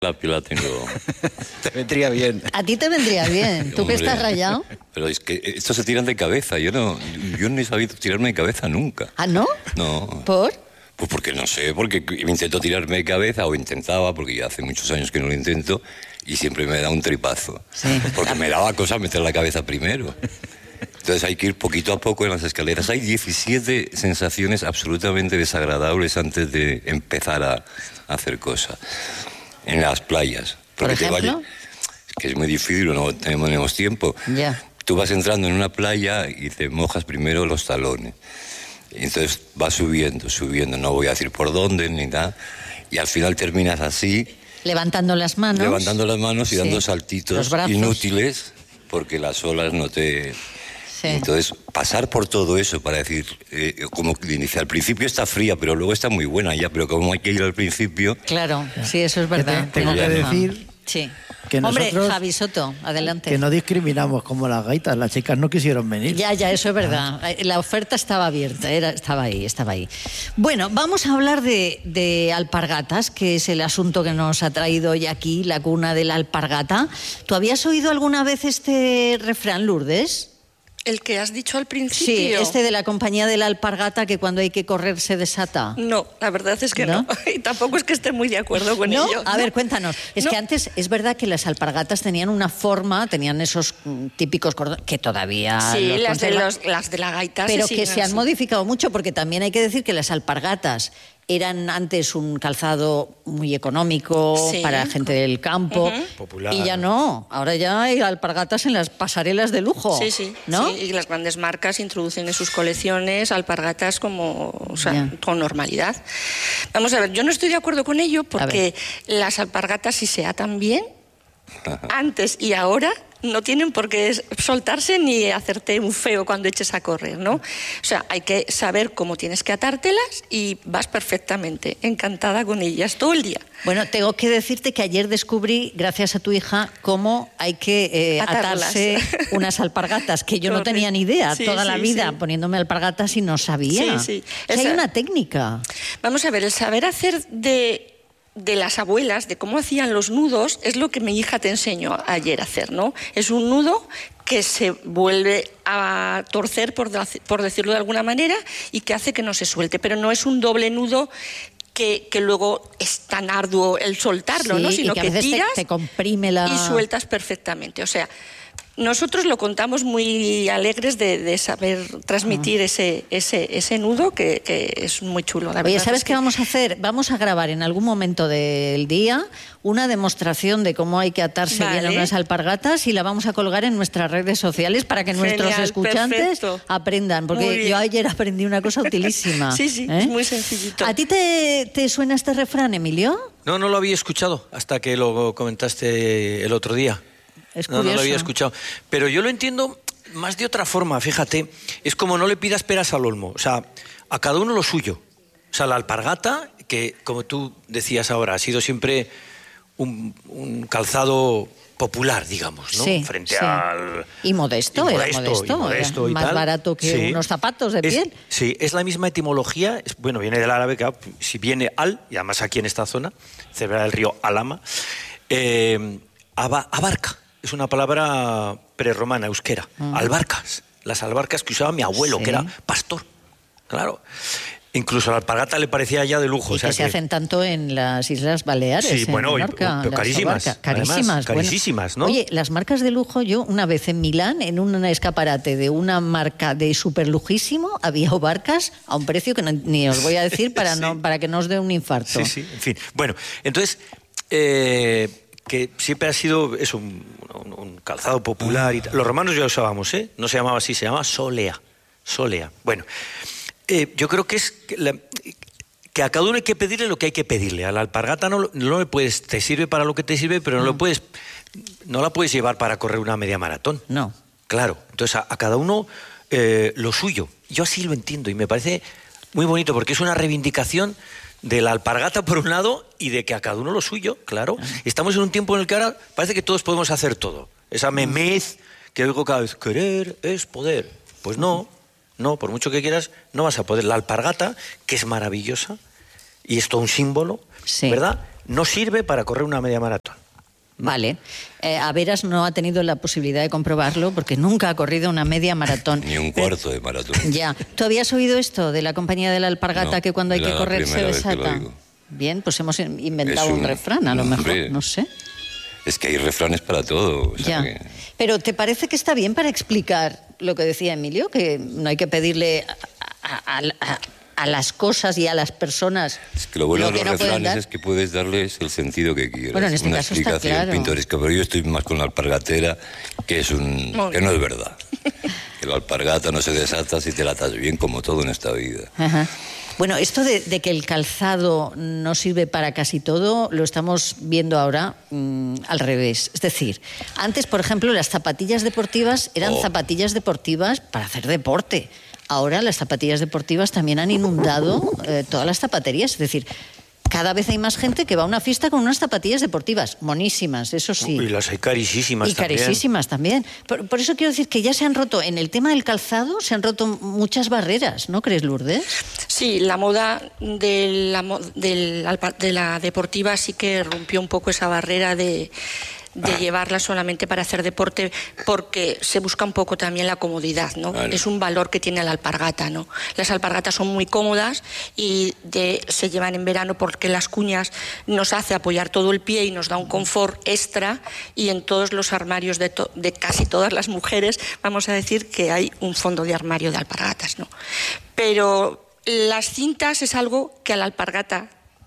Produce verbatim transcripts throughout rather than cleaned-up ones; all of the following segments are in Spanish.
La piel la tengo. Te vendría bien. A ti te vendría bien. ¿Tú que estás rayado? Pero es que estos se tiran de cabeza. Yo no, yo no he sabido tirarme de cabeza nunca. ¿Ah, no? No. ¿Por? Pues porque no sé, porque intento tirarme de cabeza, o intentaba, porque ya hace muchos años que no lo intento, y siempre me da un tripazo. Sí. Porque me daba cosa meter la cabeza primero. Entonces hay que ir poquito a poco en las escaleras. Hay diecisiete sensaciones absolutamente desagradables antes de empezar a, a hacer cosas. En las playas. ¿Por ejemplo? Te vaya, es que es muy difícil, no tenemos, tenemos tiempo. Ya. Tú vas entrando en una playa y te mojas primero los talones. Entonces vas subiendo, subiendo, no voy a decir por dónde ni nada. Y al final terminas así. Levantando las manos. Levantando las manos y Sí. dando saltitos Los brazos. inútiles porque las olas no te... Sí. Entonces, pasar por todo eso para decir, eh, como que dice, al principio está fría, pero luego está muy buena ya, pero como hay que ir al principio... Claro, sí, eso es verdad. te- tengo que decir Sí. que Hombre, nosotros- Javi Soto, adelante. Que no discriminamos como las gaitas, las chicas no quisieron venir. Ya, ya, eso es verdad. La oferta estaba abierta, era, estaba ahí, estaba ahí. Bueno, vamos a hablar de, de alpargatas, que es el asunto que nos ha traído hoy aquí, la cuna de la alpargata. ¿Tú habías oído alguna vez este refrán, Lourdes? ¿El que has dicho al principio? Sí, este de la compañía de la alpargata, que cuando hay que correr se desata. No, la verdad es que ¿No? no. Y tampoco es que esté muy de acuerdo con ¿No? ello. A ver, cuéntanos. Es No. que antes es verdad que las alpargatas tenían una forma, tenían esos mm, típicos cordones, que todavía Sí, los las de, conservan, los, las de la gaita pero se que siguen se han así. modificado mucho, porque también hay que decir que las alpargatas eran antes un calzado muy económico Sí. para gente del campo. Ujú. Popular. Y ya no, ahora ya hay alpargatas en las pasarelas de lujo. Sí, sí, ¿no? sí, y las grandes marcas introducen en sus colecciones alpargatas como, o sea, Ya. con normalidad. Vamos a ver, yo no estoy de acuerdo con ello porque las alpargatas, si se atan bien, antes y ahora, no tienen por qué soltarse ni hacerte un feo cuando eches a correr, ¿no? O sea, hay que saber cómo tienes que atártelas y vas perfectamente, encantada con ellas todo el día. Bueno, tengo que decirte que ayer descubrí, gracias a tu hija, cómo hay que eh, Atarlas. atarse unas alpargatas, que yo no Correcto. tenía ni idea Sí, toda la sí, vida sí. poniéndome alpargatas y no sabía. Sí, sí. O sea, hay Esa- una técnica. Vamos a ver, el saber hacer de, de las abuelas, de cómo hacían los nudos, es lo que mi hija te enseñó ayer a hacer, ¿no? Es un nudo que se vuelve a torcer, por, da- por decirlo de alguna manera, y que hace que no se suelte, pero no es un doble nudo que, que luego es tan arduo el soltarlo, Sí, ¿no? y Sino que a que, veces te- tiras te comprime la- y sueltas perfectamente. O sea, nosotros lo contamos muy alegres de, de saber transmitir ese, ese, ese nudo que, que es muy chulo. La Oye, verdad ¿sabes es qué que- vamos a hacer? Vamos a grabar en algún momento del día una demostración de cómo hay que atarse bien a Vale. unas alpargatas y la vamos a colgar en nuestras redes sociales para que nuestros Genial, escuchantes perfecto. aprendan. Muy Porque bien. yo ayer aprendí una cosa utilísima. Sí, sí, ¿eh? es muy sencillito. ¿A ti te, te suena este refrán, Emilio? No, no lo había escuchado hasta que lo comentaste el otro día. Es No, no lo curioso. había escuchado. Pero yo lo entiendo más de otra forma, fíjate. Es como no le pidas peras al olmo. O sea, a cada uno lo suyo. O sea, la alpargata, que como tú decías ahora, ha sido siempre un, un calzado popular, digamos, ¿no? Sí, Frente sí. al... Y modesto, y era modesto, modesto, y modesto era y más tal. barato que Sí. unos zapatos de Es- piel. Sí, es la misma etimología. es- bueno, viene del árabe, que ah, si viene al, y además aquí en esta zona, cerca del río Alama, eh, aba- abarca. Es una palabra prerromana, euskera. Albarcas. Las albarcas que usaba mi abuelo, Sí. que era pastor. Claro. Incluso la alpargata le parecía ya de lujo. Y o sea que se que- hacen tanto en las Islas Baleares. Sí, en bueno, y- Menorca, pero las carísimas, albarcas. además, Carísimas. bueno. carísimas, ¿no? Oye, las marcas de lujo, yo una vez en Milán, en un escaparate de una marca de súper lujísimo, había barcas a un precio que no- ni os voy a decir para, Sí. no, para que no os dé un infarto. Sí, sí, en fin. Bueno, entonces, eh, que siempre ha sido eso, un, un- un calzado popular. Y tal. Los romanos ya lo usábamos, ¿eh? No se llamaba así, se llamaba solea. Solea. Bueno, eh, yo creo que es que, la- que a cada uno hay que pedirle lo que hay que pedirle. A la alpargata no, lo- no le puedes, te sirve para lo que te sirve, pero no, lo puedes, no la puedes llevar para correr una media maratón. No. Claro, entonces a, a cada uno eh, lo suyo. Yo así lo entiendo y me parece muy bonito porque es una reivindicación de la alpargata por un lado y de que a cada uno lo suyo, claro. Estamos en un tiempo en el que ahora parece que todos podemos hacer todo. Esa memez que oigo cada vez, querer es poder. Pues no, no, por mucho que quieras, no vas a poder. La alpargata, que es maravillosa y es todo un símbolo, Sí. ¿verdad? no sirve para correr una media maratón. Vale. Eh, Averas no ha tenido la posibilidad de comprobarlo porque nunca ha corrido una media maratón. Ni un cuarto de maratón. Ya. ¿Tú habías oído esto de la compañía de la alpargata, No, que cuando hay era que la correr se primera vez que lo desata? oigo. Bien, pues hemos inventado Es un, un- refrán, a lo hombre. mejor, no sé. Es que hay refranes para todo. O sea Ya. que- Pero ¿te parece que está bien para explicar lo que decía Emilio? Que no hay que pedirle a, a- a- a las cosas y a las personas Es que lo bueno de que los no pueden refranes dar. es que puedes darles el sentido que quieras. Bueno, en este una caso está explicación claro. pintoresca, pero yo estoy más con la alpargatera, que es un Muy que no es verdad. Que la alpargata no se desata si te la atas bien, como todo en esta vida. Ajá. Bueno, esto de, de que el calzado no sirve para casi todo, lo estamos viendo ahora mm, al revés. Es decir, antes, por ejemplo, las zapatillas deportivas eran Oh. zapatillas deportivas para hacer deporte. Ahora las zapatillas deportivas también han inundado eh, todas las zapaterías. Es decir, cada vez hay más gente que va a una fiesta con unas zapatillas deportivas, monísimas, eso sí. Y las hay carísimas Y también. carísimas también. Por, por eso quiero decir que ya se han roto, en el tema del calzado, se han roto muchas barreras, ¿no crees, Lourdes? Sí, la moda de la, mo- del alpa- de la deportiva sí que rompió un poco esa barrera de, de llevarla solamente para hacer deporte, porque se busca un poco también la comodidad, ¿no? Vale. Es un valor que tiene la alpargata, ¿no? Las alpargatas son muy cómodas y de- se llevan en verano porque las cuñas nos hace apoyar todo el pie y nos da un confort extra, y en todos los armarios de, to- de casi todas las mujeres vamos a decir que hay un fondo de armario de alpargatas, ¿no? Pero las cintas es algo que a la alpargata,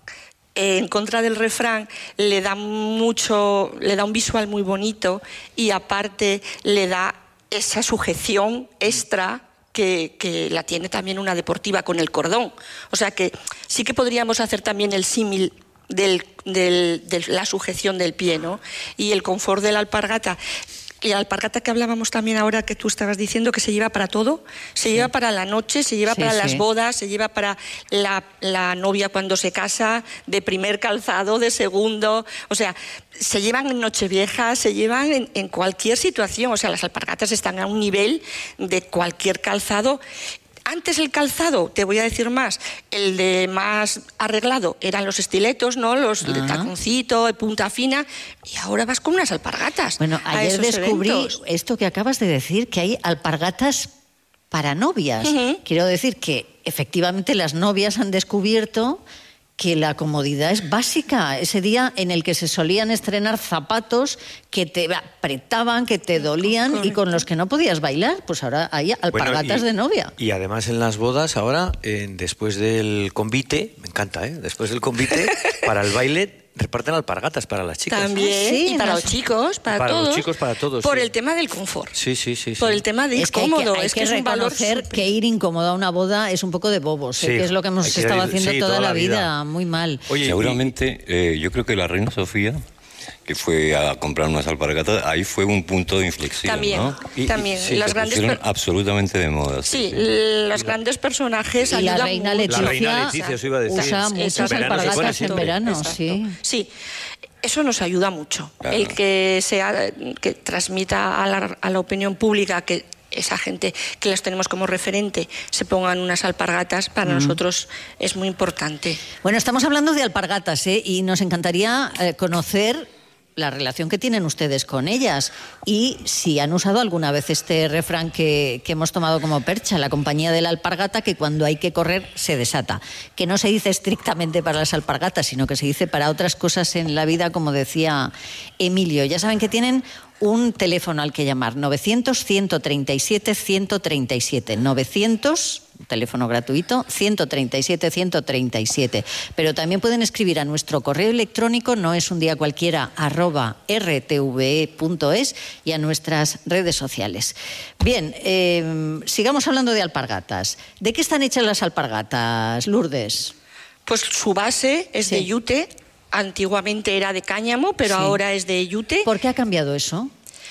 eh, en contra del refrán, le da mucho, le da un visual muy bonito, y aparte le da esa sujeción extra que, que la tiene también una deportiva con el cordón. O sea que sí que podríamos hacer también el símil del, del- de la sujeción del pie, ¿no? Y el confort de la alpargata. Y la alpargata que hablábamos también ahora, que tú estabas diciendo que se lleva para todo, se lleva para la noche, se lleva Sí, para sí. las bodas, se lleva para la, la novia cuando se casa, de primer calzado, de segundo, o sea, se llevan en Nochevieja, se llevan en, en cualquier situación, o sea, las alpargatas están a un nivel de cualquier calzado. Antes el calzado, te voy a decir más, el de más arreglado eran los estiletos, ¿no? Los de Ah. taconcito, de punta fina, y ahora vas con unas alpargatas. Bueno, a ayer esos descubrí eventos. esto que acabas de decir, que hay alpargatas para novias. Ujú. Quiero decir que efectivamente las novias han descubierto que la comodidad es básica. Ese día en el que se solían estrenar zapatos que te apretaban, que te dolían y con los que no podías bailar, pues ahora hay alpargatas Bueno, y- de novia. Y además en las bodas ahora, eh, después del convite, me encanta, ¿eh? Después del convite, para el baile reparten alpargatas para las chicas. También, Ah, sí, y para no los sé. chicos, para, Para los todos. chicos, para todos, Por sí. el tema del confort. Sí, sí, sí. sí. Por el tema de ir Es que hay que, cómodo. hay es que que es un valor reconocer súper- que ir incómodo a una boda es un poco de bobos, ¿eh? Sí, que es lo que hemos hay que estado ir- haciendo sí, toda, toda la la vida, vida. muy mal. Oye, y- Seguramente, eh, yo creo que la reina Sofía, que fue a comprar unas alpargatas, ahí fue un punto de inflexión, También, ¿no? Y- también. y- sí, las Se grandes pusieron per- absolutamente de moda. Sí, sí. los grandes personajes Y la ayudan reina mucho. Leticia, La reina Leticia, eso iba a decir. usa Es- muchas en verano se pone alpargatas en siempre. verano, Exacto. sí. Sí, eso nos ayuda mucho. Claro. El que sea, que transmita a la, a la opinión pública que esa gente que las tenemos como referente se pongan unas alpargatas, para nosotros es muy importante. Bueno, estamos hablando de alpargatas, ¿eh? Y nos encantaría eh, conocer la relación que tienen ustedes con ellas y si han usado alguna vez este refrán que, que hemos tomado como percha, la compañía de la alpargata, que cuando hay que correr se desata, que no se dice estrictamente para las alpargatas, sino que se dice para otras cosas en la vida, como decía Emilio. Ya saben que tienen un teléfono al que llamar, novecientos, ciento treinta y siete, ciento treinta y siete, novecientos, teléfono gratuito, ciento treinta y siete, ciento treinta y siete. Pero también pueden escribir a nuestro correo electrónico, no es un día cualquiera, arroba rtve punto es, y a nuestras redes sociales. Bien, eh, sigamos hablando de alpargatas. ¿De qué están hechas las alpargatas, Lourdes? Pues su base es Sí. de yute, antiguamente era de cáñamo, pero Sí. ahora es de yute. ¿Por qué ha cambiado eso?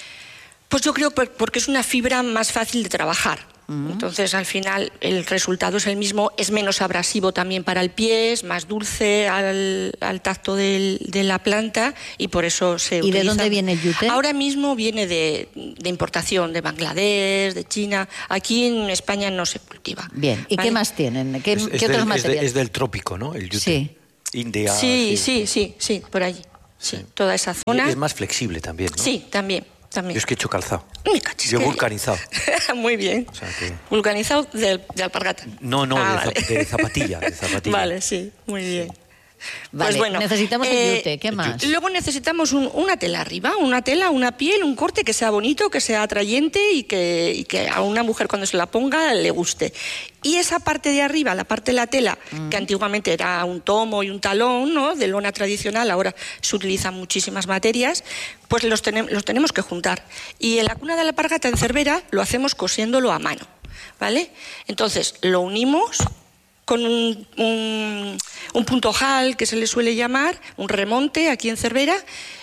Pues yo creo que porque es una fibra más fácil de trabajar. Entonces, al final, el resultado es el mismo, es menos abrasivo también para el pie, es más dulce al, al tacto del- de la planta, y por eso se ¿Y de utiliza. dónde viene el yute? Ahora mismo viene de, de importación, de Bangladesh, de China. Aquí en España no se cultiva. Bien, ¿y ¿vale? qué más tienen? ¿Qué, Es, es qué otros del, es de- materiales? es del trópico, ¿no? El yute. Sí. India. Sí, sí, sí, sí, por allí. Sí, sí. Toda esa zona. Y es más flexible también, ¿no? Sí, también. También. Yo es que he hecho calzado. Me cachis, Yo que... vulcanizado. Muy bien. O sea que... Vulcanizado de, de alpargata. No, no, ah, de, vale. de zapatilla, de zapatilla. Vale, sí, muy bien. Vale, pues bueno, necesitamos eh, el yute, ¿qué más? Luego necesitamos un, una tela arriba, una tela, una piel, un corte que sea bonito, que sea atrayente y que, y que a una mujer cuando se la ponga le guste. Y esa parte de arriba, la parte de la tela, mm. que antiguamente era un tomo y un talón, ¿no?, de lona tradicional, ahora se utilizan muchísimas materias, pues los, tenem los tenemos que juntar. Y en la cuna de la alpargata en Cervera lo hacemos cosiéndolo a mano, ¿vale? Entonces lo unimos con un, un, un punto jal, que se le suele llamar, un remonte aquí en Cervera,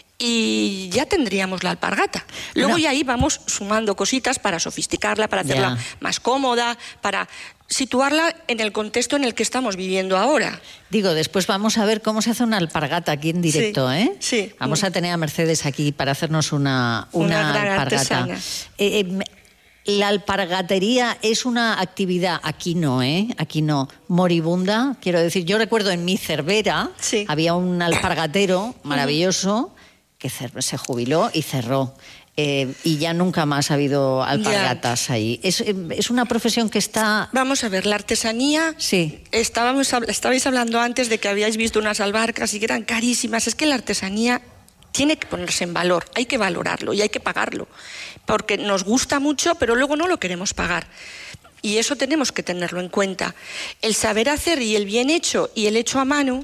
y ya tendríamos la alpargata. Luego no. ya ahí vamos sumando cositas para sofisticarla, para hacerla ya. más cómoda, para situarla en el contexto en el que estamos viviendo ahora. Digo, después vamos a ver cómo se hace una alpargata aquí en directo, sí, ¿eh? Sí. Vamos a tener a Mercedes aquí para hacernos una, una, una gran alpargata. Artesana. Eh, eh, La alpargatería es una actividad, aquí no, ¿eh? Aquí no, moribunda. Quiero decir, yo recuerdo en mi Cervera, sí. había un alpargatero maravilloso que se jubiló y cerró. Eh, y ya nunca más ha habido alpargatas ya. ahí. Es, es una profesión que está... Vamos a ver, la artesanía... Sí. Estábamos, estabais hablando antes de que habíais visto unas albarcas y que eran carísimas. Es que la artesanía tiene que ponerse en valor, hay que valorarlo y hay que pagarlo. Porque nos gusta mucho, pero luego no lo queremos pagar. Y eso tenemos que tenerlo en cuenta. El saber hacer y el bien hecho y el hecho a mano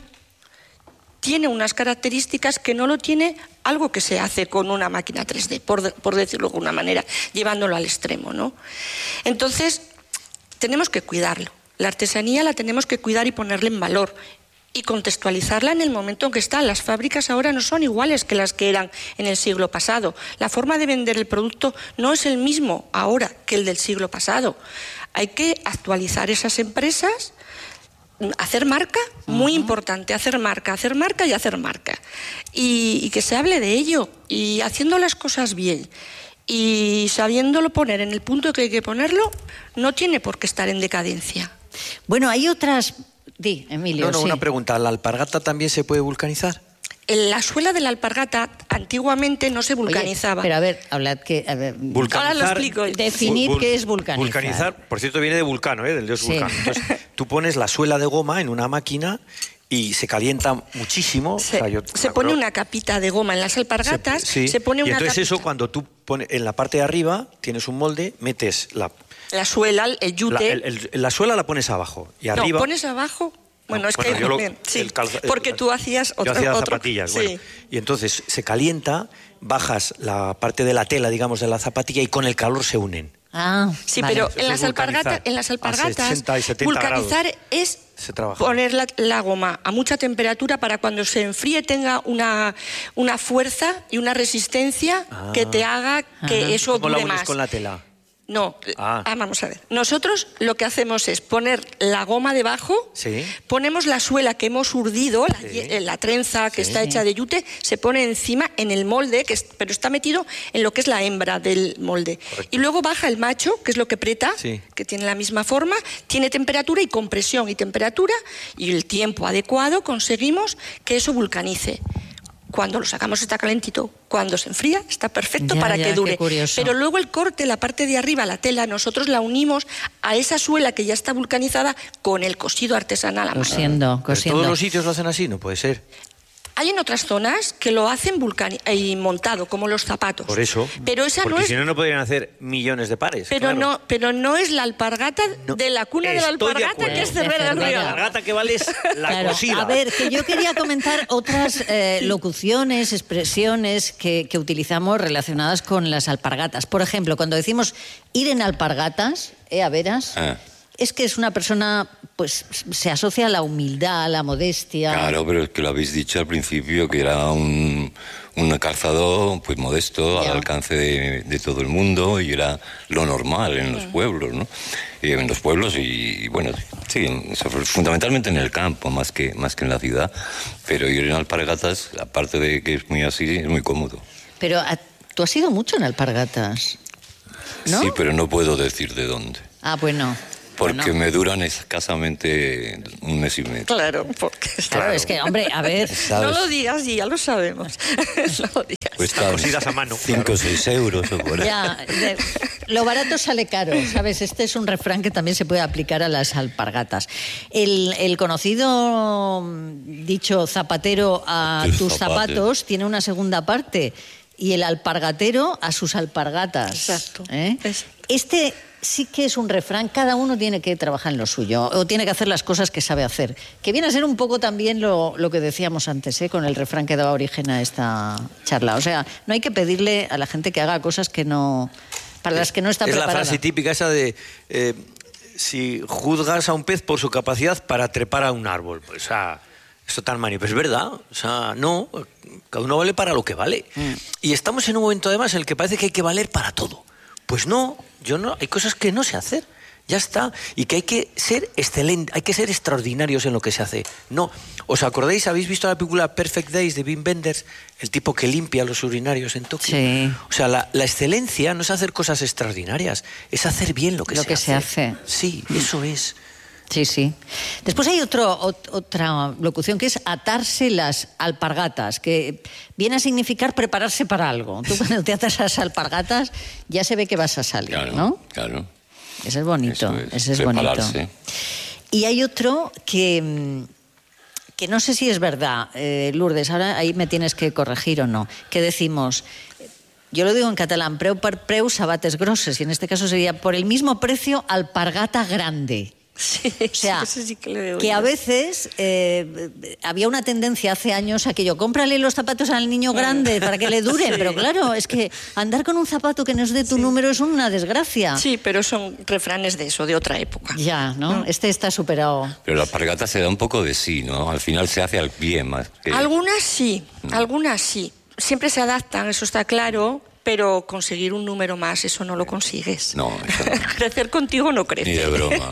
tiene unas características que no lo tiene algo que se hace con una máquina tres D, por, por decirlo de alguna manera, llevándolo al extremo, ¿no? Entonces, tenemos que cuidarlo. La artesanía la tenemos que cuidar y ponerle en valor y contextualizarla en el momento en que está. Las fábricas ahora no son iguales que las que eran en el siglo pasado. La forma de vender el producto no es el mismo ahora que el del siglo pasado. Hay que actualizar esas empresas, hacer marca, muy uh-huh. importante, hacer marca, hacer marca y hacer marca. Y, y que se hable de ello, y haciendo las cosas bien, y sabiéndolo poner en el punto que hay que ponerlo, no tiene por qué estar en decadencia. Bueno, hay otras... Di, Emilio, no, no, sí. una pregunta. ¿La alpargata también se puede vulcanizar? La suela de la alpargata antiguamente no se vulcanizaba. Oye, pero a ver, hablad que... A ver, ahora lo explico. Definid qué es vulcanizar. Vulcanizar, por cierto, viene de Vulcano, ¿eh? Del dios sí. Vulcano. Entonces, tú pones la suela de goma en una máquina y se calienta muchísimo. Se, o sea, yo, se pone una capita de goma en las alpargatas, se, sí. se pone y una entonces capita. Eso, cuando tú pones en la parte de arriba, tienes un molde, metes la... La suela, el yute... La, el, el, la suela la pones abajo y arriba... No, pones abajo... Bueno, no, es bueno, que yo lo, bien, sí, el calza, porque el, tú hacías otro, yo hacía otro, zapatillas, sí. bueno, y entonces se calienta, bajas la parte de la tela, digamos, de la zapatilla y con el calor se unen. Ah, sí, vale. pero en las, alpargata, en las alpargatas, sesenta y setenta vulcanizar grados. es poner la, la goma a mucha temperatura para cuando se enfríe tenga una, una fuerza y una resistencia ah. que te haga que Ajá. eso ¿Cómo dure la unes más. con la tela? No, ah. ah, vamos a ver. Nosotros lo que hacemos es poner la goma debajo, sí. ponemos la suela que hemos urdido, sí. la, la trenza que sí. está hecha de yute, se pone encima en el molde, que es, pero está metido en lo que es la hembra del molde. Correcto. Y luego baja el macho, que es lo que aprieta, sí. que tiene la misma forma, tiene temperatura y compresión y temperatura, y el tiempo adecuado conseguimos que eso vulcanice. Cuando lo sacamos está calentito, cuando se enfría está perfecto ya, para ya, que dure. Pero luego el corte, la parte de arriba, la tela, nosotros la unimos a esa suela que ya está vulcanizada con el cosido artesanal a mano. Cosiendo, cosiendo. ¿Todos los sitios lo hacen así? No puede ser. Hay en otras zonas que lo hacen y montado, como los zapatos. Por eso. Pero esa porque no es... si no, no podrían hacer millones de pares. Pero, claro. no, pero no es la alpargata no, de la cuna de la alpargata, de que es Cervera del Río. La alpargata que vale es la claro, cosida. A ver, que yo quería comentar otras eh, locuciones, expresiones que, que utilizamos relacionadas con las alpargatas. Por ejemplo, cuando decimos ir en alpargatas, ¿eh, a veras? Ah. Es que es una persona, pues, se asocia a la humildad, a la modestia. Claro, pero es que lo habéis dicho al principio, que era un, un calzado, pues, modesto, ya. al alcance de, de todo el mundo, y era lo normal en los ya. pueblos, ¿no? Y en los pueblos y, y bueno, sí, fundamentalmente en el campo, más que, más que en la ciudad. Pero ir en alpargatas, aparte de que es muy así, es muy cómodo. Pero tú has ido mucho en alpargatas, ¿no? Sí, pero no puedo decir de dónde. Ah, bueno. Porque Bueno. me duran escasamente un mes y medio. Claro, porque... Claro, es que, hombre, a ver... No ¿Sabes? lo digas, y ya lo sabemos. No lo digas. Cuestan cosidas a mano, cinco o seis euros o por ahí. Ya, de- lo barato sale caro, ¿sabes? Este es un refrán que también se puede aplicar a las alpargatas. El, el conocido dicho zapatero a Tus tus zapatos. zapatos tiene una segunda parte, y el alpargatero a sus alpargatas. Exacto. ¿eh? Exacto. Este sí que es un refrán, cada uno tiene que trabajar en lo suyo, o tiene que hacer las cosas que sabe hacer. Que viene a ser un poco también lo, lo que decíamos antes, ¿eh? Con el refrán que daba origen a esta charla. O sea, no hay que pedirle a la gente que haga cosas que no, para las que no está es preparada. la frase típica esa de eh, si juzgas a un pez por su capacidad para trepar a un árbol, pues o sea, esto tan mani, pues es verdad, o sea, no, cada uno vale para lo que vale. Mm. Y estamos en un momento además en el que parece que hay que valer para todo. Pues no, yo no, hay cosas que no sé hacer. Ya está. Y que hay que ser excelente, hay que ser extraordinarios en lo que se hace. No. ¿Os acordáis? ¿Habéis visto la película Perfect Days de Wim Wenders? El tipo que limpia los urinarios en Tokio. Sí. O sea, la, la excelencia no es hacer cosas extraordinarias, es hacer bien lo que, Lo se, que hace. se hace. Sí, eso es. Sí, sí. Después hay otro, ot- otra locución que es atarse las alpargatas, que viene a significar prepararse para algo. Tú cuando te atas a las alpargatas ya se ve que vas a salir, Claro, ¿no? claro. Ese es bonito, Eso es, ese es bonito. prepararse. Y hay otro que, mm, que no sé si es verdad, eh, Lourdes, ahora ahí me tienes que corregir o no, que decimos, yo lo digo en catalán, preu per preu sabates grosses, y en este caso sería por el mismo precio alpargata grande. Sí, O sea, eso sí que lo he que a oído. veces eh, había una tendencia hace años a que yo, cómprale los zapatos al niño grande para que le duren, pero claro, es que andar con un zapato que no es de tu número es una desgracia. Sí, pero son refranes de eso, de otra época. Ya, ¿no? Este está superado. Pero la alpargata se da un poco de sí, ¿no? Al final se hace al pie más que... Algunas sí, algunas sí. Siempre se adaptan, eso está claro, pero conseguir un número más, eso no lo consigues. No, eso no. Crecer contigo no crece. Ni de broma,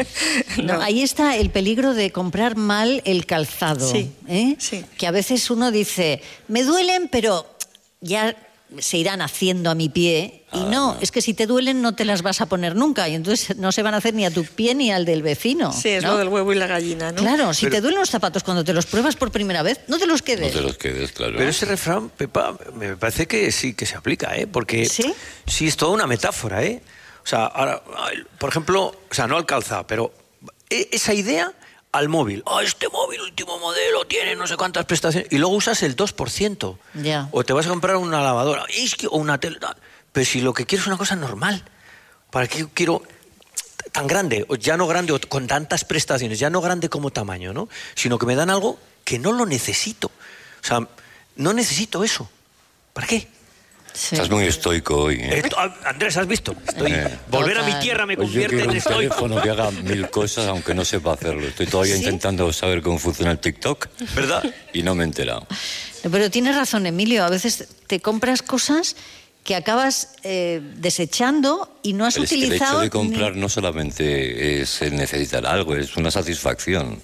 no. No, ahí está el peligro de comprar mal el calzado. Sí, ¿eh? sí. Que a veces uno dice, me duelen, pero ya se irán haciendo a mi pie. Y no, es que si te duelen no te las vas a poner nunca. Y entonces no se van a hacer ni a tu pie ni al del vecino. Sí, es ¿no? lo del huevo y la gallina, ¿no? Claro, si Pero- te duelen los zapatos cuando te los pruebas por primera vez, no te los No quedes. te los quedes, claro. Pero ese refrán, Pepa, me parece que sí que se aplica, ¿eh? Porque ¿Sí? sí es toda una metáfora, ¿eh? O sea, ahora, por ejemplo, o sea, no al calzado, pero e- esa idea al móvil. Ah, este móvil último modelo tiene no sé cuántas prestaciones. Y luego usas el dos por ciento. Ya. O te vas a comprar una lavadora es que- o una tele. tal. Pero si lo que quiero es una cosa normal, ¿para qué quiero tan grande? O ya no grande o con tantas prestaciones, ya no grande como tamaño, ¿no? Sino que me dan algo que no lo necesito. O sea, no necesito eso. ¿Para qué? Sí. Estás muy estoico hoy, ¿eh? Esto- ah, Andrés, ¿has visto? Estoy, Eh. volver a mi Total. tierra me Pues yo convierte quiero en un estoico. teléfono que haga mil cosas aunque no sepa hacerlo. Estoy todavía ¿Sí? intentando saber cómo funciona el TikTok. ¿Verdad? Y no me he enterado. Pero tienes razón, Emilio. A veces te compras cosas que acabas eh, desechando y no has Pero es que el utilizado. hecho de comprar no solamente es el necesitar algo, es una satisfacción.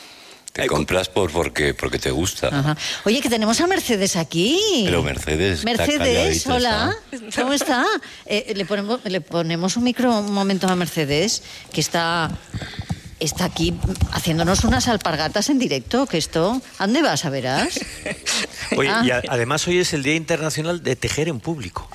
Te Eh, compras por, porque, porque te gusta. Ajá. Oye, que tenemos a Mercedes aquí. Pero Mercedes está Mercedes, calladita, hola. ¿Cómo está? Eh, le, ponemos, le ponemos un micro un momento a Mercedes, que está, está aquí haciéndonos unas alpargatas en directo. Que esto, ¿a dónde vas? A verás. Oye, Ah. y a- además hoy es el Día Internacional de Tejer en Público.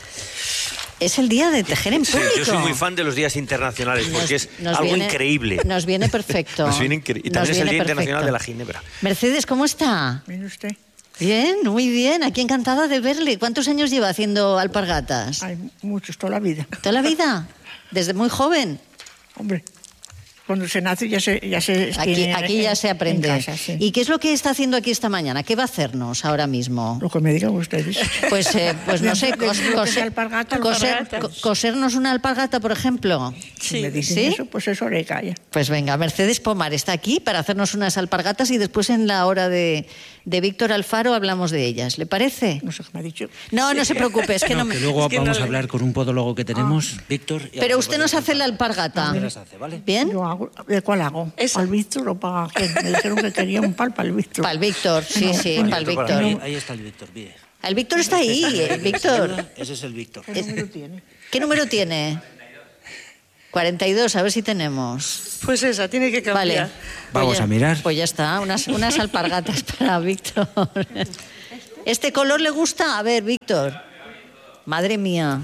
Es el día de tejer en Sí, público. yo soy muy fan de los días internacionales porque Nos- es nos algo viene- increíble. Nos viene perfecto. Nos viene incre- y Nos también es el viene Día Internacional perfecto. de la Ginebra. Mercedes, ¿cómo está? ¿Viene usted? Bien, muy bien. Aquí encantada de verle. ¿Cuántos años lleva haciendo alpargatas? Hay muchos, toda la vida. ¿Toda la vida? ¿Desde muy joven? Hombre, cuando se nace ya se, ya se Aquí, tiene aquí en- ya se aprende. en casa, sí. ¿Y qué es lo que está haciendo aquí esta mañana? ¿Qué va a hacernos ahora mismo? Lo que me digan ustedes. Pues, eh, pues no sé, Lo que cos- sea coser- alpargata, coser- alpargata. co- cosernos una alpargata, por ejemplo. Si me dicen ¿Sí? eso, pues eso le calla. Pues venga, Mercedes Pomar está aquí para hacernos unas alpargatas y después en la hora de, de Víctor Alfaro hablamos de ellas. ¿Le parece? No sé qué me ha dicho. No, no se preocupe, es que no, No, me... que luego es que vamos no a le- hablar con un podólogo que tenemos, Víctor. y Pero hablamos usted de nos las hace la alpargatas. alpargata. Me las hace, ¿vale? ¿Bien? Yo hago, ¿de cuál hago? Esa. ¿Al Víctor o para quién? Me dijeron que quería un pal para el Víctor. Para el Víctor, sí, sí, Bueno, para el para Víctor. Ahí, ahí está el Víctor, mire. El Víctor está ahí, el Víctor. Ese es el Víctor. ¿Qué número tiene? ¿Qué número tiene? cuarenta y dos, a ver si tenemos. Pues esa, tiene que cambiar. Vale. Vamos Pues ya- a mirar. Pues ya está, unas, unas alpargatas para Víctor. ¿Este color le gusta? A ver, Víctor. Madre mía.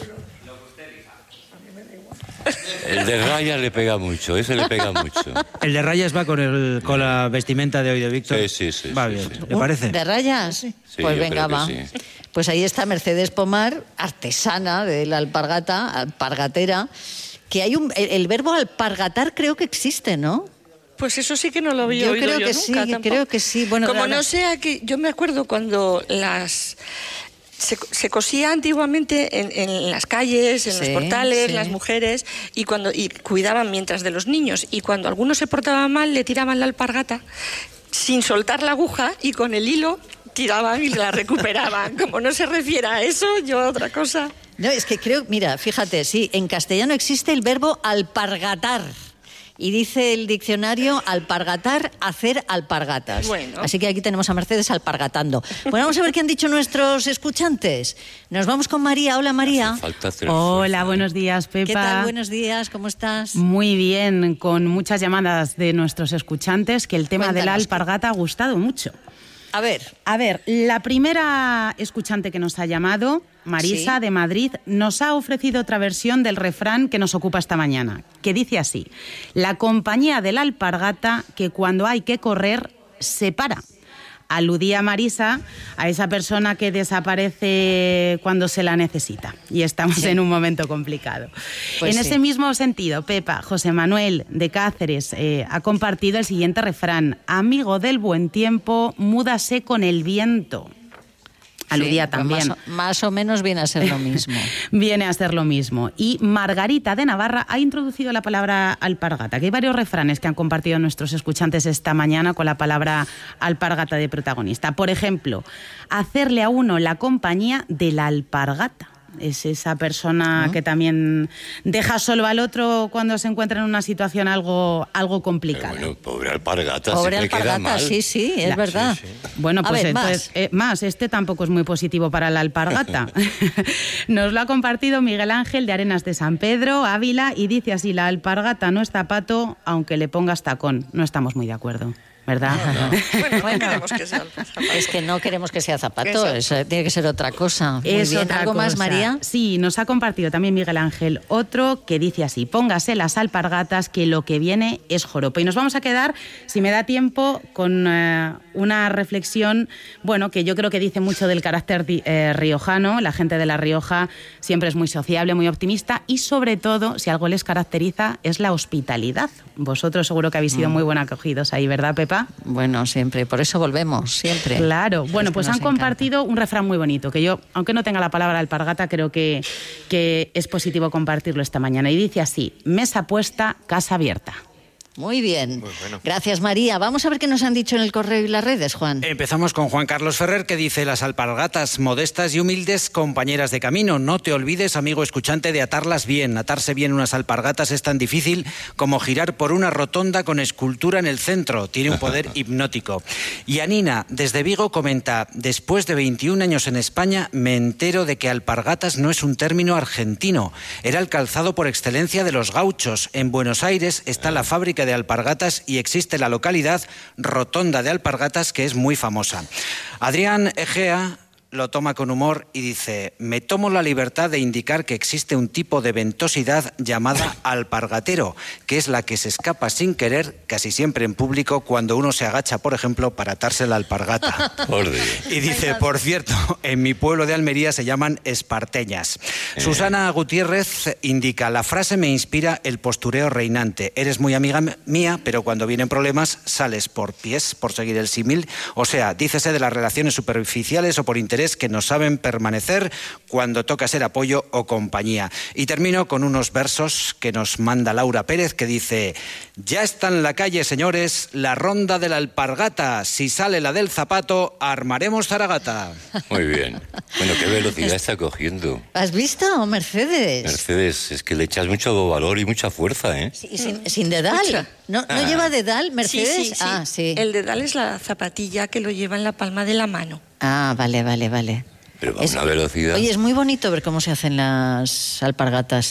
El de rayas le pega mucho, ese le pega mucho. El de rayas va con, el, con la vestimenta de hoy de Víctor. Sí, sí, sí, Va sí, bien, sí. ¿le parece? ¿De rayas? Sí, pues yo venga, creo que va. sí. Pues ahí está Mercedes Pomar, artesana de la alpargata, alpargatera, que hay un... El, el verbo alpargatar creo que existe, ¿no? Pues eso sí que no lo había Yo oído creo yo que nunca sí, tampoco. creo que sí. Bueno, Como ahora- no sea que... Yo me acuerdo cuando las... Se, se cosía antiguamente en, en las calles, en Sí, los portales, sí. las mujeres, y cuando y cuidaban mientras de los niños. Y cuando alguno se portaba mal, le tiraban la alpargata sin soltar la aguja y con el hilo tiraban y la recuperaban. Como no se refiera a eso, yo a otra cosa. No, es que creo, mira, fíjate, sí, en castellano existe el verbo alpargatar. Y dice el diccionario alpargatar, hacer alpargatas. Bueno. Así que aquí tenemos a Mercedes alpargatando. Bueno, vamos a ver qué han dicho nuestros escuchantes. Nos vamos con María. Hola, María. Falta hacer Hola, fuerza, ¿eh? buenos días, Pepa. ¿Qué tal? Buenos días, ¿cómo estás? Muy bien, con muchas llamadas de nuestros escuchantes, que el tema de la Cuéntanos. alpargata ha gustado mucho. A ver, A ver, la primera escuchante que nos ha llamado, Marisa, Sí. de Madrid, nos ha ofrecido otra versión del refrán que nos ocupa esta mañana, que dice así: la compañía de la alpargata que cuando hay que correr se para. Aludía Marisa a esa persona que desaparece cuando se la necesita y estamos Sí. en un momento complicado. Pues en sí. ese mismo sentido, Pepa, José Manuel de Cáceres eh, ha compartido el siguiente refrán: amigo del buen tiempo, múdase con el viento. Aludía sí, pues también. Más o, más o menos viene a ser lo mismo. Viene a ser lo mismo. Y Margarita de Navarra ha introducido la palabra alpargata, que hay varios refranes que han compartido nuestros escuchantes esta mañana con la palabra alpargata de protagonista. Por ejemplo, hacerle a uno la compañía de la alpargata. Es esa persona ¿No? que también deja solo al otro cuando se encuentra en una situación algo, algo Pero complicada. bueno, pobre alpargata, Pobre siempre queda alpargata, mal. sí, sí, es La- verdad. Bueno, A pues ver, entonces, más. eh, más, este tampoco es muy positivo para la alpargata. Nos lo ha compartido Miguel Ángel de Arenas de San Pedro, Ávila, y dice así: la alpargata no es zapato, aunque le pongas tacón. No estamos muy de acuerdo, ¿verdad? Bueno, no queremos que sea zapato. Es que no queremos que sea zapato, Eso. eso tiene que ser otra cosa. Muy Es bien. otra ¿Algo más, cosa. María? Sí, nos ha compartido también Miguel Ángel otro que dice así: póngase las alpargatas que lo que viene es joropo. Y nos vamos a quedar, si me da tiempo, con eh, una reflexión, bueno, que yo creo que dice mucho del carácter eh, riojano. La gente de La Rioja siempre es muy sociable, muy optimista, y sobre todo, si algo les caracteriza, es la hospitalidad. Vosotros seguro que habéis sido muy bien acogidos ahí, ¿verdad, Pepa? Bueno, siempre, por eso volvemos, siempre. Claro, bueno, Es que pues nos han encanta. compartido un refrán muy bonito, que yo, aunque no tenga la palabra alpargata, creo que, que es positivo compartirlo esta mañana. Y dice así: mesa puesta, casa abierta. Muy bien. Muy bueno. Gracias, María. Vamos a ver qué nos han dicho en el correo y las redes, Juan. Empezamos con Juan Carlos Ferrer, que dice: las alpargatas, modestas y humildes compañeras de camino. No te olvides, amigo escuchante, de atarlas bien. Atarse bien unas alpargatas es tan difícil como girar por una rotonda con escultura en el centro. Tiene un poder hipnótico. Y Anina, desde Vigo, comenta: después de veintiún años en España, me entero de que alpargatas no es un término argentino. Era el calzado por excelencia de los gauchos. En Buenos Aires está la fábrica de alpargatas y existe la localidad Rotonda de Alpargatas, que es muy famosa. Adrián Egea lo toma con humor y dice: me tomo la libertad de indicar que existe un tipo de ventosidad llamada alpargatero, que es la que se escapa sin querer, casi siempre en público, cuando uno se agacha, por ejemplo, para atarse la alpargata. Por Dios. Y dice: por cierto, en mi pueblo de Almería se llaman esparteñas. Eh. Susana Gutiérrez indica: la frase me inspira el postureo reinante. Eres muy amiga mía, pero cuando vienen problemas sales por pies, por seguir el símil. O sea, dícese de las relaciones superficiales o por interés que no saben permanecer cuando toca ser apoyo o compañía. Y termino con unos versos que nos manda Laura Pérez, que dice: ya está en la calle, señores, la ronda de la alpargata. Si sale la del zapato, armaremos zaragata. Muy bien. Bueno, qué velocidad está cogiendo. ¿Has visto, Mercedes? Mercedes, es que le echas mucho valor y mucha fuerza, ¿eh? Sí, sin, sin dedal. Escucha. ¿No, ¿No lleva dedal, Mercedes? Sí, sí, sí. Ah, sí. El dedal es la zapatilla que lo lleva en la palma de la mano. Ah, vale, vale, vale. Pero va a una velocidad. Oye, es muy bonito ver cómo se hacen las alpargatas, ¿eh? Mm.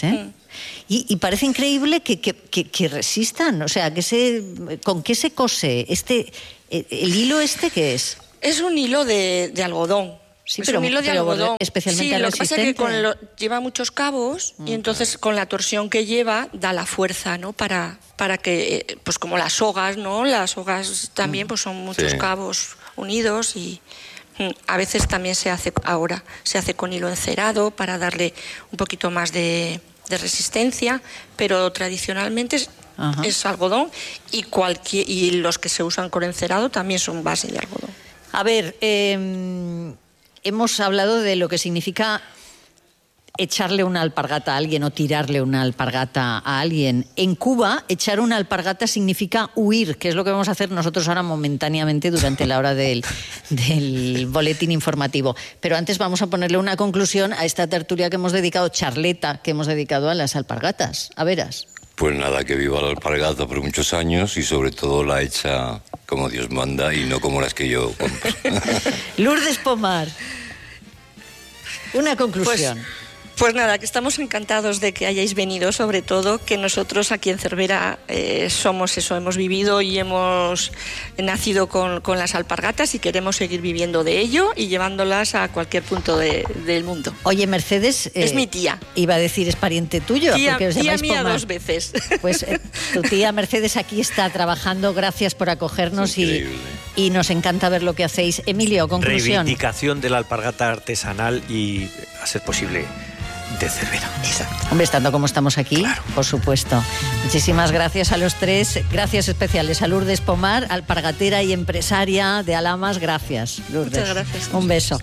Y, y parece increíble que, que, que, que resistan, o sea, que se, ¿con qué se cose? Este, ¿el hilo este qué es? Es un hilo de, de algodón. Sí, es pero, un hilo de pero algodón. especialmente sí, lo que pasa es que resistente. con lo, lleva muchos cabos y entonces con la torsión que lleva da la fuerza, ¿no? Para, para que, pues como las sogas, ¿no? Las sogas también pues son muchos Sí. cabos unidos y mm, a veces también se hace ahora, se hace con hilo encerado para darle un poquito más de, de resistencia, pero tradicionalmente es, Ajá. es algodón y, cualquier, y los que se usan con encerado también son base de algodón. A ver, eh, hemos hablado de lo que significa echarle una alpargata a alguien o tirarle una alpargata a alguien. En Cuba, echar una alpargata significa huir, que es lo que vamos a hacer nosotros ahora momentáneamente durante la hora del, del boletín informativo. Pero antes vamos a ponerle una conclusión a esta tertulia que hemos dedicado, charleta, que hemos dedicado a las alpargatas. A veras. Pues nada, que viva la alpargata por muchos años y sobre todo la hecha como Dios manda y no como las que yo compro. Lourdes Pomar, una conclusión. Pues, pues nada, que estamos encantados de que hayáis venido, sobre todo que nosotros aquí en Cervera eh, somos eso, hemos vivido y hemos nacido con, con las alpargatas y queremos seguir viviendo de ello y llevándolas a cualquier punto de, del mundo. Oye, Mercedes... Es mi tía. Iba a decir, es pariente tuyo. Tía, porque os tía llamáis mía Pomar. dos veces. Pues eh, tu tía Mercedes aquí está trabajando, gracias por acogernos y, y nos encanta ver lo que hacéis. Emilio, conclusión. Reivindicación de la alpargata artesanal y, a ser posible, de Cervera. Exacto. Hombre, estando como estamos aquí, Claro. por supuesto. Muchísimas gracias a los tres. Gracias especiales a Lourdes Pomar, alpargatera y empresaria de Alamas. Gracias, Lourdes. Muchas gracias. Un beso.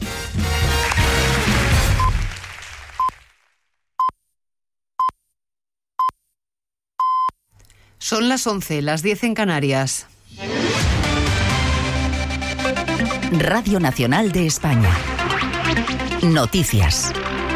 Son las once, las diez en Canarias. Radio Nacional de España. Noticias.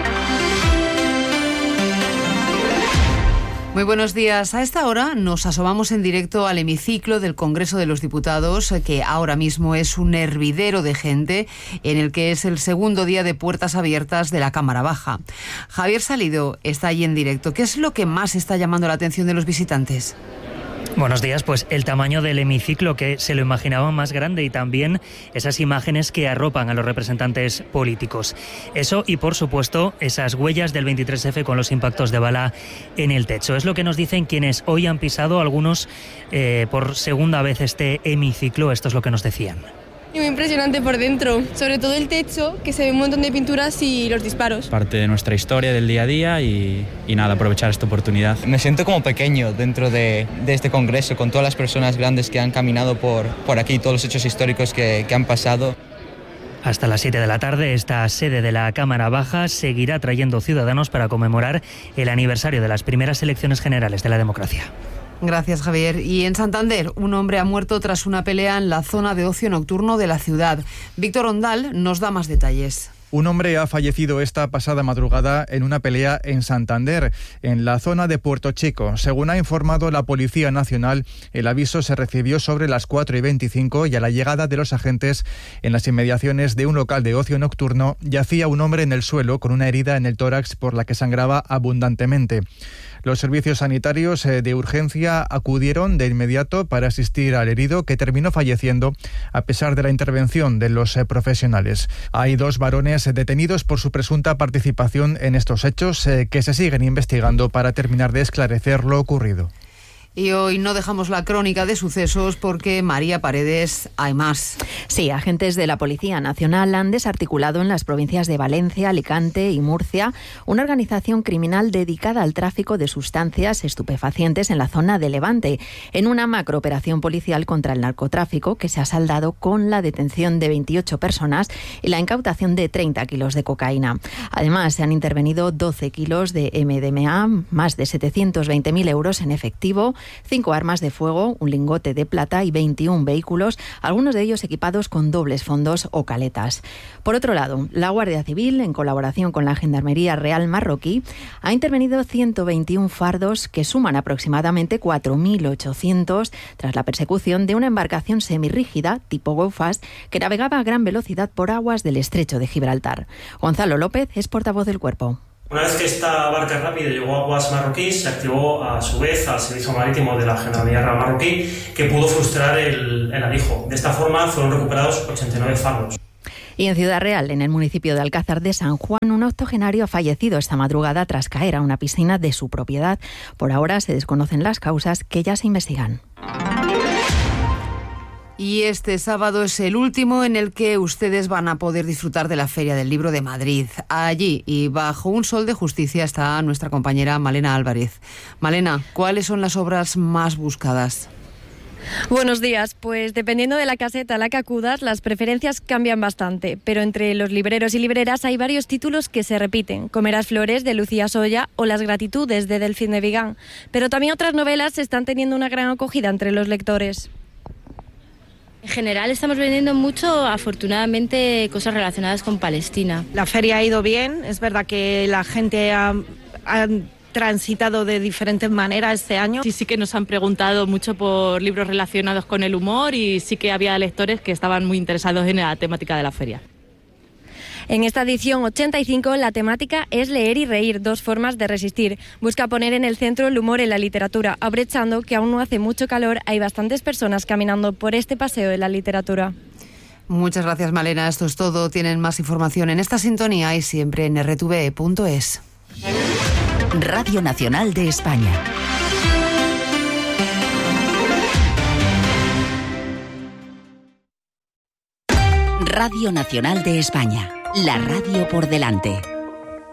Muy buenos días. A esta hora nos asomamos en directo al hemiciclo del Congreso de los Diputados, que ahora mismo es un hervidero de gente, en el que es el segundo día de puertas abiertas de la Cámara Baja. Javier Salido está allí en directo. ¿Qué es lo que más está llamando la atención de los visitantes? Buenos días, pues el tamaño del hemiciclo, que se lo imaginaban más grande, y también esas imágenes que arropan a los representantes políticos. Eso y, por supuesto, esas huellas del veintitrés efe con los impactos de bala en el techo. Es lo que nos dicen quienes hoy han pisado, algunos eh, por segunda vez, este hemiciclo. Esto es lo que nos decían. Muy impresionante por dentro, sobre todo el techo, que se ve un montón de pinturas y los disparos. Parte de nuestra historia del día a día y, y nada, aprovechar esta oportunidad. Me siento como pequeño dentro de, de este congreso, con todas las personas grandes que han caminado por, por aquí, todos los hechos históricos que, que han pasado. Hasta las siete de la tarde, esta sede de la Cámara Baja seguirá trayendo ciudadanos para conmemorar el aniversario de las primeras elecciones generales de la democracia. Gracias, Javier. Y en Santander, un hombre ha muerto tras una pelea en la zona de ocio nocturno de la ciudad. Víctor Ondal nos da más detalles. Un hombre ha fallecido esta pasada madrugada en una pelea en Santander, en la zona de Puerto Chico. Según ha informado la Policía Nacional, el aviso se recibió sobre las cuatro y veinticinco y a la llegada de los agentes en las inmediaciones de un local de ocio nocturno yacía un hombre en el suelo con una herida en el tórax por la que sangraba abundantemente. Los servicios sanitarios de urgencia acudieron de inmediato para asistir al herido, que terminó falleciendo a pesar de la intervención de los profesionales. Hay dos varones detenidos por su presunta participación en estos hechos, que se siguen investigando para terminar de esclarecer lo ocurrido. Y hoy no dejamos la crónica de sucesos porque, María Paredes, hay más. Sí, agentes de la Policía Nacional han desarticulado en las provincias de Valencia, Alicante y Murcia una organización criminal dedicada al tráfico de sustancias estupefacientes en la zona de Levante, en una macrooperación policial contra el narcotráfico que se ha saldado con la detención de veintiocho personas y la incautación de treinta kilos de cocaína. Además, se han intervenido doce kilos de eme de eme a, más de setecientos veinte mil euros en efectivo, cinco armas de fuego, un lingote de plata y veintiún vehículos, algunos de ellos equipados con dobles fondos o caletas. Por otro lado, la Guardia Civil, en colaboración con la Gendarmería Real Marroquí, ha intervenido ciento veintiún fardos que suman aproximadamente cuatro mil ochocientos tras la persecución de una embarcación semirrígida tipo Go Fast que navegaba a gran velocidad por aguas del estrecho de Gibraltar. Gonzalo López es portavoz del cuerpo. Una vez que esta barca rápida llegó a aguas marroquíes, se activó a su vez al servicio marítimo de la Gendarmería Real Marroquí, que pudo frustrar el, el alijo. De esta forma fueron recuperados ochenta y nueve fardos. Y en Ciudad Real, en el municipio de Alcázar de San Juan, un octogenario ha fallecido esta madrugada tras caer a una piscina de su propiedad. Por ahora se desconocen las causas, que ya se investigan. Y este sábado es el último en el que ustedes van a poder disfrutar de la Feria del Libro de Madrid. Allí y bajo un sol de justicia está nuestra compañera Malena Álvarez. Malena, ¿cuáles son las obras más buscadas? Buenos días. Pues dependiendo de la caseta a la que acudas, las preferencias cambian bastante, pero entre los libreros y libreras hay varios títulos que se repiten. Comerás flores, de Lucía Soya, o Las gratitudes, de Delfín de Vigán. Pero también otras novelas están teniendo una gran acogida entre los lectores. En general estamos vendiendo mucho, afortunadamente, cosas relacionadas con Palestina. La feria ha ido bien, es verdad que la gente ha... ha transitado de diferentes maneras este año. Sí, sí que nos han preguntado mucho por libros relacionados con el humor y sí que había lectores que estaban muy interesados en la temática de la feria. En esta edición ochenta y cinco la temática es leer y reír, dos formas de resistir. Busca poner en el centro el humor en la literatura, aprovechando que aún no hace mucho calor, hay bastantes personas caminando por este paseo de la literatura. Muchas gracias, Malena. Esto es todo. Tienen más información en esta sintonía y siempre en erre te ve punto es. Radio Nacional de España. Radio Nacional de España. La radio por delante.